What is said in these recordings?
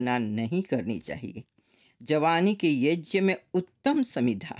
ना नहीं करनी चाहिए। जवानी के यज्ञ में उत्तम समिधा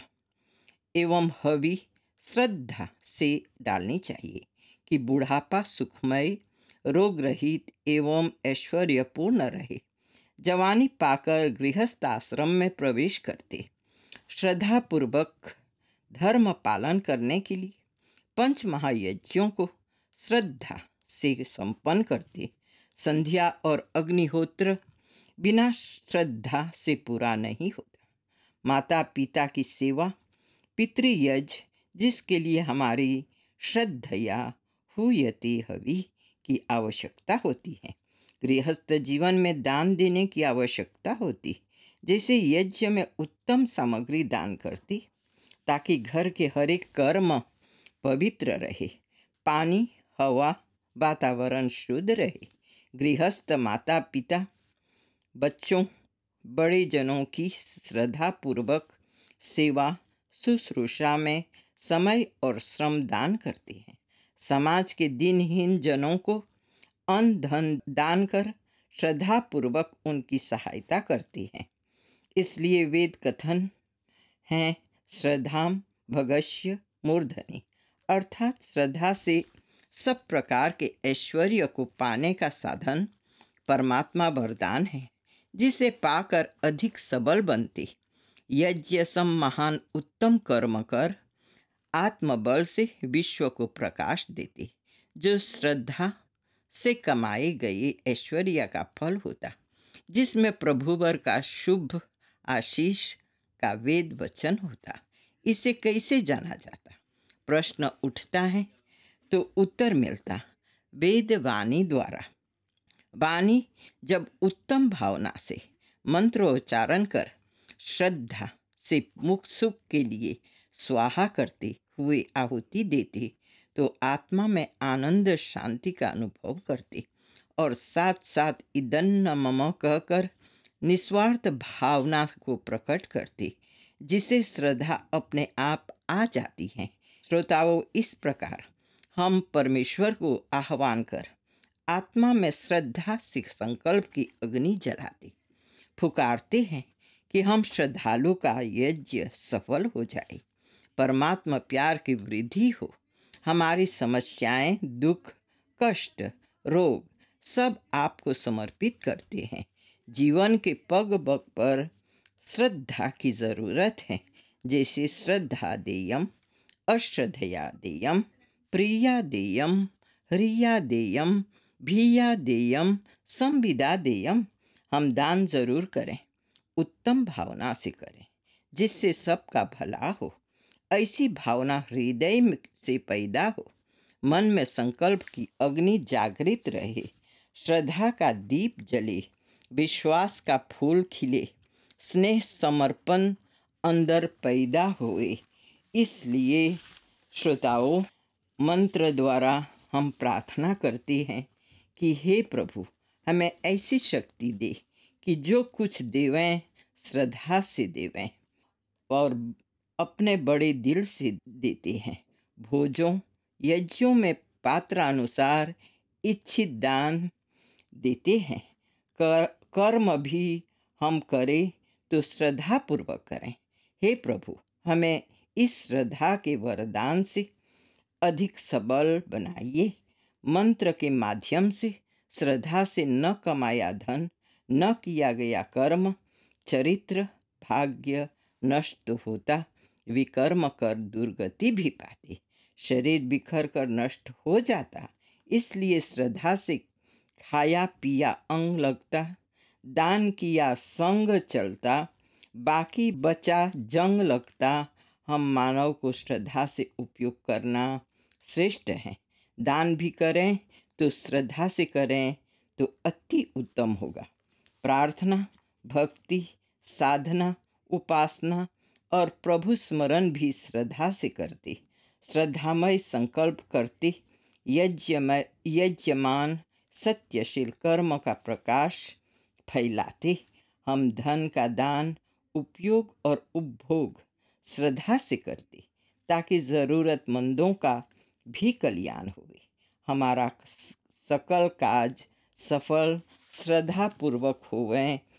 एवं हवि श्रद्धा से डालनी चाहिए कि बुढ़ापा सुखमय, रोग रहित एवं ऐश्वर्यपूर्ण रहे। जवानी पाकर गृहस्थ आश्रम में प्रवेश करते श्रद्धापूर्वक धर्म पालन करने के लिए पंच महायज्ञों को श्रद्धा से संपन्न करते। संध्या और अग्निहोत्र बिना श्रद्धा से पूरा नहीं होता। माता पिता की सेवा, पितृयज जिसके लिए हमारी श्रद्धया हुयते हवि की आवश्यकता होती है। गृहस्थ जीवन में दान देने की आवश्यकता होती, जैसे यज्ञ में उत्तम सामग्री दान करती ताकि घर के हर एक कर्म पवित्र रहे, पानी, हवा, वातावरण शुद्ध रहे। गृहस्थ माता पिता, बच्चों, बड़े जनों की श्रद्धापूर्वक सेवा शुश्रूषा में समय और श्रम दान करते हैं। समाज के दिनहीन जनों को अन्न धन दान कर श्रद्धापूर्वक उनकी सहायता करते हैं। इसलिए वेद कथन हैं, श्रद्धाम भगस्य मूर्धनि, अर्थात श्रद्धा से सब प्रकार के ऐश्वर्य को पाने का साधन परमात्मा वरदान है, जिसे पाकर अधिक सबल बनते। यज्ञ सम महान उत्तम कर्म कर आत्मबल से विश्व को प्रकाश देते, जो श्रद्धा से कमाए गए ऐश्वर्य का फल होता, जिसमें प्रभुवर का शुभ आशीष का वेद वचन होता। इसे कैसे जाना जाता? प्रश्न उठता है तो उत्तर मिलता वेद वाणी द्वारा। वाणी जब उत्तम भावना से मंत्रोच्चारण कर श्रद्धा से मुख सुख के लिए स्वाहा करते हुए आहुति देते तो आत्मा में आनंद शांति का अनुभव करते और साथ साथ इदन्न मम कहकर निस्वार्थ भावना को प्रकट करते, जिसे श्रद्धा अपने आप आ जाती है। श्रोताओं, इस प्रकार हम परमेश्वर को आह्वान कर आत्मा में श्रद्धा से संकल्प की अग्नि जलाते पुकारते हैं कि हम श्रद्धालु का यज्ञ सफल हो जाए, परमात्मा प्यार की वृद्धि हो, हमारी समस्याएं, दुख, कष्ट, रोग सब आपको समर्पित करते हैं। जीवन के पग पग पर श्रद्धा की ज़रूरत है, जैसे श्रद्धा देयम, अश्रद्धया देयम, प्रिया देयम, ह्रिया देयम, भिया देयम, संविदा देयम। हम दान जरूर करें, उत्तम भावना से करें, जिससे सबका भला हो। ऐसी भावना हृदय से पैदा हो, मन में संकल्प की अग्नि जागृत रहे, श्रद्धा का दीप जले, विश्वास का फूल खिले, स्नेह समर्पण अंदर पैदा होए। इसलिए श्रोताओं, मंत्र द्वारा हम प्रार्थना करते हैं कि हे प्रभु, हमें ऐसी शक्ति दे कि जो कुछ देवें श्रद्धा से देवें और अपने बड़े दिल से देते हैं। भोजों यज्ञों में पात्रानुसार इच्छित दान देते हैं। कर्म भी हम करें तो श्रद्धापूर्वक करें। हे प्रभु, हमें इस श्रद्धा के वरदान से अधिक सबल बनाइए। मंत्र के माध्यम से श्रद्धा से न कमाया धन, न किया गया कर्म, चरित्र, भाग्य नष्ट होता, विकर्म कर दुर्गति भी पाते, शरीर बिखर कर नष्ट हो जाता। इसलिए श्रद्धा से खाया पिया अंग लगता, दान किया संग चलता, बाकी बचा जंग लगता। हम मानव को श्रद्धा से उपयोग करना श्रेष्ठ है। दान भी करें तो श्रद्धा से करें तो अति उत्तम होगा। प्रार्थना, भक्ति, साधना, उपासना और प्रभु स्मरण भी श्रद्धा से करते, श्रद्धामय संकल्प करते, यज्ञमान सत्यशील कर्म का प्रकाश फैलाते। हम धन का दान, उपयोग और उपभोग श्रद्धा से करते ताकि ज़रूरतमंदों का भी कल्याण होवे। हमारा सकल काज सफल श्रद्धापूर्वक होवें,